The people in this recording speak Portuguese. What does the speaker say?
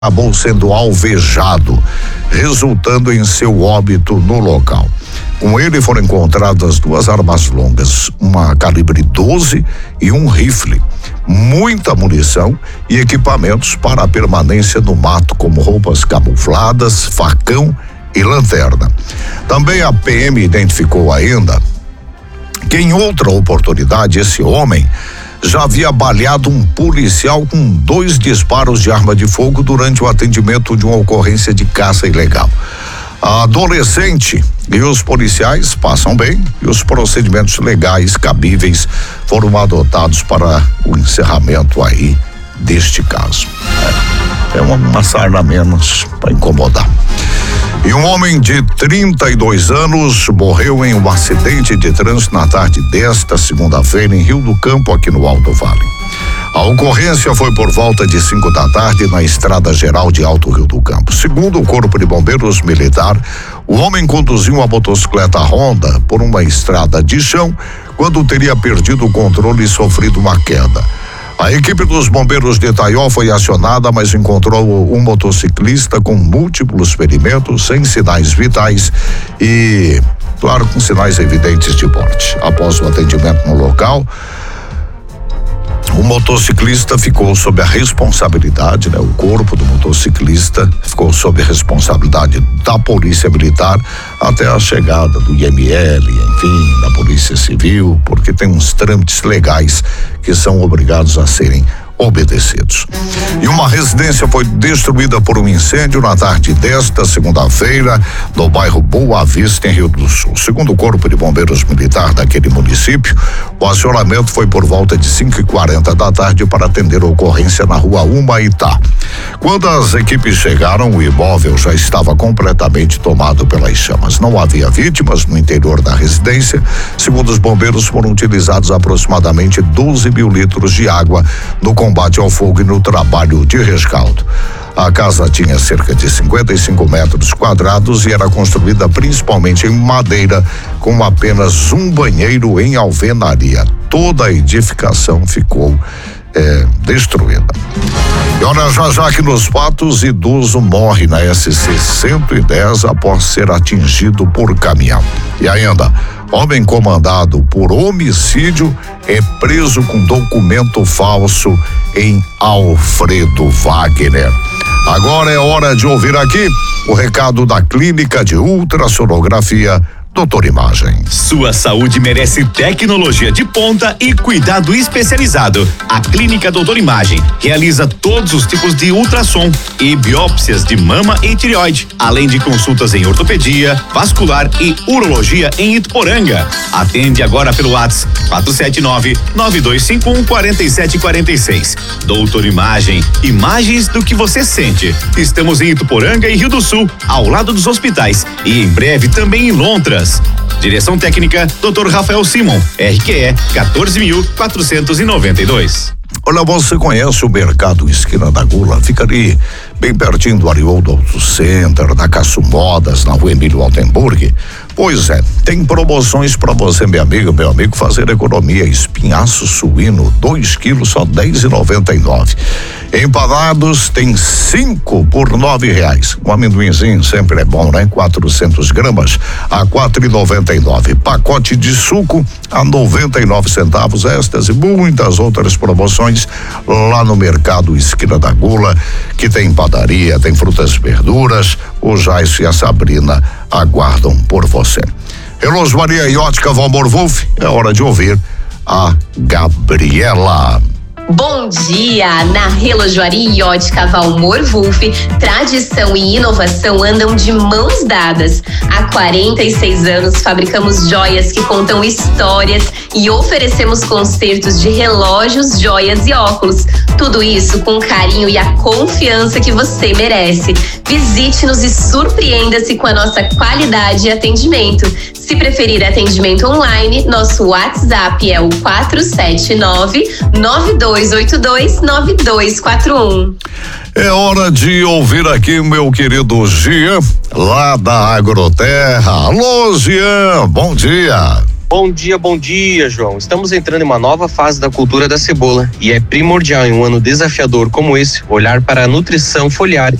acabou sendo alvejado, resultando em seu óbito no local. Com ele foram encontradas 2 armas longas, uma calibre 12 e um rifle, muita munição e equipamentos para a permanência no mato, como roupas camufladas, facão e lanterna. Também a PM identificou ainda que em outra oportunidade esse homem já havia baleado um policial com 2 disparos de arma de fogo durante o atendimento de uma ocorrência de caça ilegal. A adolescente e os policiais passam bem e os procedimentos legais cabíveis foram adotados para o encerramento aí deste caso. É uma sarna a menos para incomodar. E um homem de 32 anos morreu em um acidente de trânsito na tarde desta segunda-feira em Rio do Campo, aqui no Alto Vale. A ocorrência foi por volta de 5 da tarde na Estrada Geral de Alto Rio do Campo. Segundo o Corpo de Bombeiros Militar, o homem conduziu uma motocicleta Honda por uma estrada de chão quando teria perdido o controle e sofrido uma queda. A equipe dos bombeiros de Itaió foi acionada, mas encontrou um motociclista com múltiplos ferimentos, sem sinais vitais e, claro, com sinais evidentes de morte. Após o atendimento no local, o motociclista ficou sob a responsabilidade, o corpo do motociclista ficou sob a responsabilidade da Polícia Militar até a chegada do IML, enfim, da Polícia Civil, porque tem uns trâmites legais que são obrigados a serem obedecidos. E uma residência foi destruída por um incêndio na tarde desta segunda-feira no bairro Boa Vista, em Rio do Sul. Segundo o Corpo de Bombeiros Militar daquele município, o acionamento foi por volta de 5h40 da tarde para atender a ocorrência na rua Humaitá. Quando as equipes chegaram, o imóvel já estava completamente tomado pelas chamas. Não havia vítimas no interior da residência. Segundo os bombeiros, foram utilizados aproximadamente 12 mil litros de água no combate ao fogo e no trabalho de rescaldo. A casa tinha cerca de 55 metros quadrados e era construída principalmente em madeira, com apenas um banheiro em alvenaria. Toda a edificação ficou destruída. E olha, já aqui nos fatos, idoso morre na SC 110 após ser atingido por caminhão. E ainda, homem comandado por homicídio é preso com documento falso em Alfredo Wagner. Agora é hora de ouvir aqui o recado da Clínica de Ultrassonografia Doutor Imagem. Sua saúde merece tecnologia de ponta e cuidado especializado. A Clínica Doutor Imagem realiza todos os tipos de ultrassom e biópsias de mama e tireoide, além de consultas em ortopedia, vascular e urologia em Ituporanga. Atende agora pelo WhatsApp 479-9251-4746. Doutor Imagem, imagens do que você sente. Estamos em Ituporanga e Rio do Sul, ao lado dos hospitais, e em breve também em Londras. Direção técnica, Dr. Rafael Simon, RQE 14.492. Olha, você conhece o Mercado Esquina da Gula? Fica ali bem pertinho do Arioldo Auto Center, da Caçu Modas, na rua Emílio Altenburg. Pois é, tem promoções para você, meu amigo, fazer economia. Espinhaço suíno, 2 quilos, só R$10,99. Empanados tem 5 por R$9. Um amendoinzinho sempre é bom, 400 gramas a R$4,99. Pacote de suco a 99 centavos. Estas e muitas outras promoções lá no Mercado Esquina da Gula, que tem padaria, tem frutas e verduras. O Jaisso e a Sabrina aguardam por você. Relojoaria e Ótica Valmor Wolf, é hora de ouvir a Gabriela. Bom dia! Na Relojoaria e Ótica Valmor Wolf, tradição e inovação andam de mãos dadas. Há 46 anos fabricamos joias que contam histórias e oferecemos consertos de relógios, joias e óculos. Tudo isso com o carinho e a confiança que você merece. Visite-nos e surpreenda-se com a nossa qualidade e atendimento. Se preferir atendimento online, nosso WhatsApp é o 479-9282-9241. É hora de ouvir aqui meu querido Jean, lá da Agroterra. Alô, Jean, bom dia. Bom dia, João. Estamos entrando em uma nova fase da cultura da cebola e é primordial em um ano desafiador como esse olhar para a nutrição foliar